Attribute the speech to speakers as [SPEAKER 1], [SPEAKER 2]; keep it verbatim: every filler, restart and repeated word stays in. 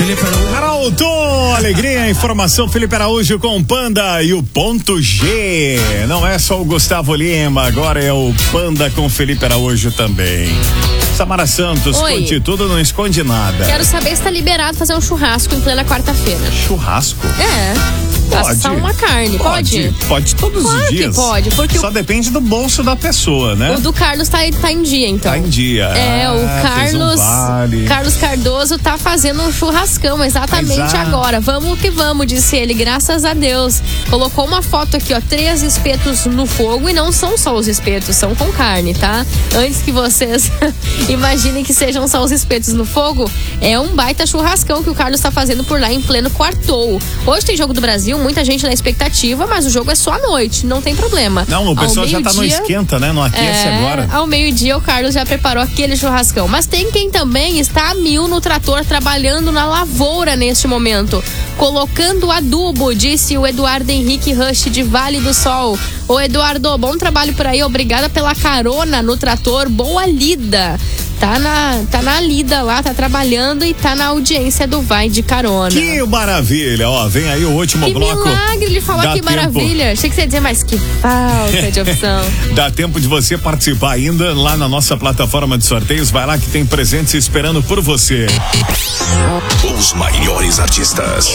[SPEAKER 1] Felipe Araújo.
[SPEAKER 2] Arauto, alegria, informação, Felipe Araújo com o Panda e o ponto G. Não é só o Gustavo Lima, agora é o Panda com o Felipe Araújo também. Samara Santos,
[SPEAKER 3] Oi.
[SPEAKER 2] conte tudo, não esconde nada.
[SPEAKER 3] Quero saber se tá liberado fazer um churrasco em plena quarta-feira.
[SPEAKER 2] Churrasco?
[SPEAKER 3] É.
[SPEAKER 2] Pode.
[SPEAKER 3] Assar uma carne, pode?
[SPEAKER 2] Pode, pode todos
[SPEAKER 3] Claro
[SPEAKER 2] os
[SPEAKER 3] que
[SPEAKER 2] dias.
[SPEAKER 3] pode, porque
[SPEAKER 2] Só
[SPEAKER 3] o-
[SPEAKER 2] depende do bolso da pessoa, né?
[SPEAKER 3] O do Carlos tá, tá em dia, então.
[SPEAKER 2] Tá em dia.
[SPEAKER 3] É, o
[SPEAKER 2] Ah, fez um
[SPEAKER 3] Carlos
[SPEAKER 2] vale.
[SPEAKER 3] Carlos Cardoso tá fazendo um churrascão exatamente
[SPEAKER 2] Mas, ah.
[SPEAKER 3] agora. Vamos que vamos, disse ele, graças a Deus. Colocou uma foto aqui, ó, três espetos no fogo e não são só os espetos, são com carne, tá? Antes que vocês imaginem que sejam só os espetos no fogo, é um baita churrascão que o Carlos tá fazendo por lá em pleno quartou. Hoje tem Jogo do Brasil, muita gente na expectativa, mas o jogo é só à noite, não tem problema.
[SPEAKER 2] Não, o pessoal já tá no
[SPEAKER 3] meio-dia-
[SPEAKER 2] esquenta, né? No aquece
[SPEAKER 3] é,
[SPEAKER 2] agora.
[SPEAKER 3] Ao meio-dia o Carlos já preparou aquele churrascão. Mas tem quem também está a mil no trator trabalhando na lavoura neste momento. Colocando adubo, disse o Eduardo Henrique Rush de Vale do Sol. Ô Eduardo, bom trabalho por aí, obrigada pela carona no trator, boa lida. Tá na, tá na lida lá, tá trabalhando e tá na audiência do Vai de Carona.
[SPEAKER 2] Que maravilha, ó, vem aí o último
[SPEAKER 3] Que
[SPEAKER 2] bloco.
[SPEAKER 3] milagre, ele falou
[SPEAKER 2] Dá
[SPEAKER 3] que
[SPEAKER 2] tempo.
[SPEAKER 3] maravilha. Achei que você ia dizer, mas que falta de opção.
[SPEAKER 2] Dá tempo de você participar ainda lá na nossa plataforma de sorteios. Vai lá que tem presentes esperando por você.
[SPEAKER 4] Os maiores artistas.